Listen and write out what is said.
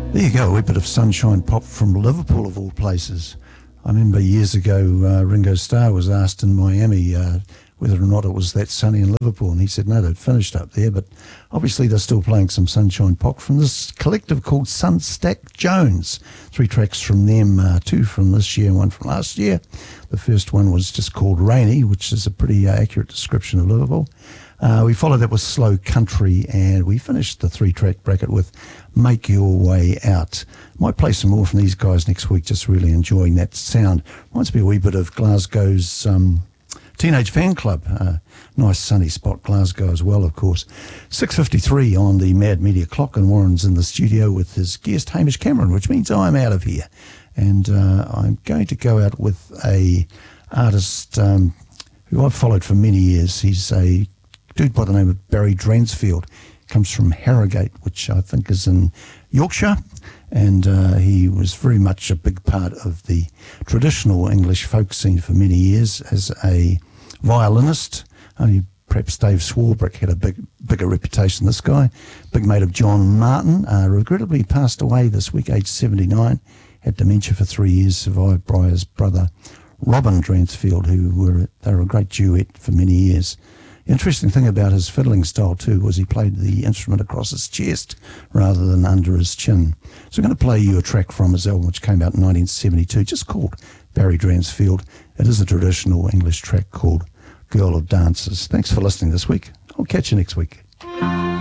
There you go, a wee bit of sunshine pop from Liverpool of all places. I remember years ago Ringo Starr was asked in Miami whether or not it was that sunny in Liverpool, and he said no, they'd finished up there, but obviously they're still playing some sunshine pop from this collective called Sunstack Jones. 3 tracks from them, 2 from this year and 1 from last year. The first one was just called Rainy, which is a pretty accurate description of Liverpool. We followed that with Slow Country, and we finished the 3-track bracket with Make Your Way Out. Might play some more from these guys next week, just really enjoying that sound. Reminds me a wee bit of Glasgow's Teenage Fan Club. Nice sunny spot, Glasgow as well, of course. 6:53 on the Mad Media clock, and Warren's in the studio with his guest Hamish Cameron, which means I'm out of here. And I'm going to go out with a artist who I've followed for many years. He's a dude by the name of Barry Dransfield. Comes from Harrogate, which I think is in Yorkshire, and he was very much a big part of the traditional English folk scene for many years as a violinist. Only perhaps Dave Swarbrick had a bigger reputation. This guy, big mate of John Martin, regrettably passed away this week, aged 79, had dementia for 3 years, survived by his brother Robin Dransfield, they were a great duet for many years. The interesting thing about his fiddling style too was he played the instrument across his chest rather than under his chin. So I'm going to play you a track from his album which came out in 1972, just called Barry Dransfield. It is a traditional English track called Girl of Dances. Thanks for listening this week. I'll catch you next week.